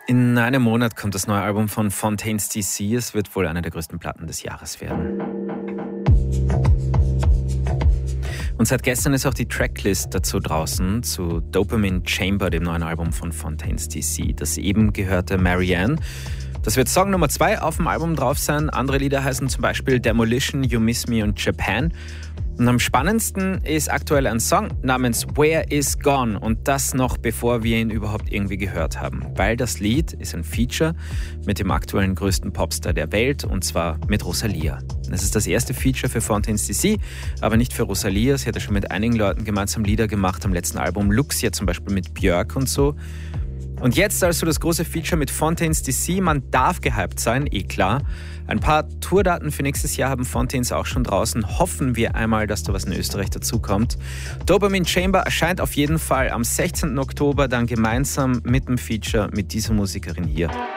In einem Monat kommt das neue Album von Fontaines DC. Es wird wohl eine der größten Platten des Jahres werden. Und seit gestern ist auch die Tracklist dazu draußen, zu Dopamine Chamber, dem neuen Album von Fontaines DC. Das eben gehörte Marianne. Das wird Song Nummer 2 auf dem Album drauf sein. Andere Lieder heißen zum Beispiel Demolition, You Miss Me und Japan. Und am spannendsten ist aktuell ein Song namens Where Is Gone und das noch bevor wir ihn überhaupt irgendwie gehört haben. Weil das Lied ist ein Feature mit dem aktuellen größten Popstar der Welt und zwar mit Rosalia. Es ist das erste Feature für Fontaines DC, aber nicht für Rosalia. Sie hat ja schon mit einigen Leuten gemeinsam Lieder gemacht, am letzten Album Luxia zum Beispiel mit Björk und so. Und jetzt also das große Feature mit Fontaines DC. Man darf gehypt sein, klar. Ein paar Tourdaten für nächstes Jahr haben Fontaines auch schon draußen. Hoffen wir einmal, dass da was in Österreich dazukommt. Dopamine Chamber erscheint auf jeden Fall am 16. Oktober dann gemeinsam mit dem Feature mit dieser Musikerin hier.